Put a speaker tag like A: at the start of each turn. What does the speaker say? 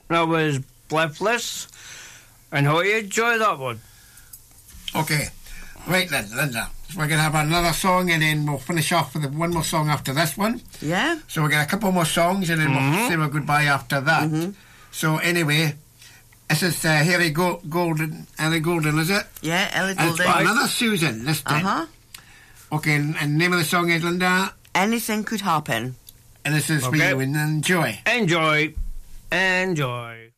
A: That was Breathless. And how you enjoy that one?
B: Okay. Right then, Linda. So we're going to have another song and then we'll finish off with one more song after this one.
C: Yeah.
B: So we'll get a couple more songs and then we'll say our goodbye after that. So anyway, this is Ellie Goulding, is it?
C: Yeah, Ellie
B: And it's
C: Goulding.
B: got another Susan this time. Okay, and the name of the song is, Linda?
C: Anything Could Happen.
B: And this is for you, and enjoy.
A: Enjoy. Enjoy.